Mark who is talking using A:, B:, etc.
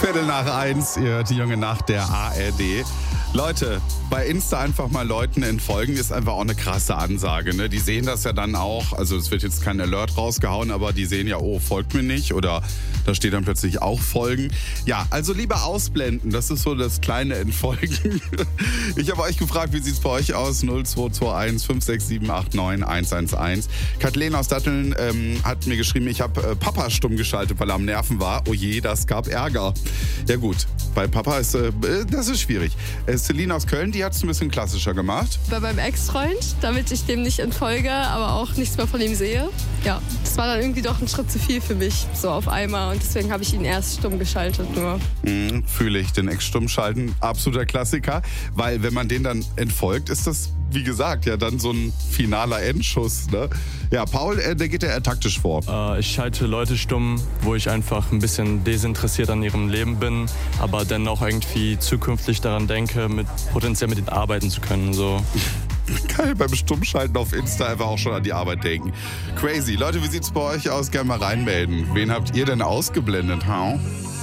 A: 1:15, ihr hört die junge Nacht der ARD. Leute, bei Insta einfach mal Leuten entfolgen ist einfach auch eine krasse Ansage. Ne? Die sehen das ja dann auch, also es wird jetzt kein Alert rausgehauen, aber die sehen ja, oh, folgt mir nicht oder da steht dann plötzlich auch Folgen. Ja, also lieber ausblenden, das ist so das kleine Entfolgen. Ich habe euch gefragt, wie sieht es bei euch aus? 0221 56789 111. Kathleen aus Datteln hat mir geschrieben, ich habe Papa stumm geschaltet, weil er am Nerven war. Oh je, das gab Ärger. Ja gut, bei Papa ist das ist schwierig. Celine aus Köln, die hat es ein bisschen klassischer gemacht.
B: Bei meinem Ex-Freund, damit ich dem nicht entfolge, aber auch nichts mehr von ihm sehe. Ja, das war dann irgendwie doch ein Schritt zu viel für mich, so auf einmal. Und deswegen habe ich ihn erst stumm geschaltet nur.
A: Fühle ich, den Ex stumm schalten, absoluter Klassiker. Weil wenn man den dann entfolgt, ist das, wie gesagt, ja dann so ein finaler Endschuss. Ne? Ja, Paul, der geht ja eher taktisch vor.
C: Ich schalte Leute stumm, wo ich einfach ein bisschen desinteressiert an ihrem Leben bin, aber dennoch irgendwie zukünftig daran denke, potenziell mit ihnen arbeiten zu können. So.
A: Geil, beim Stummschalten auf Insta einfach auch schon an die Arbeit denken. Crazy. Leute, wie sieht's bei euch aus? Gerne mal reinmelden. Wen habt ihr denn ausgeblendet,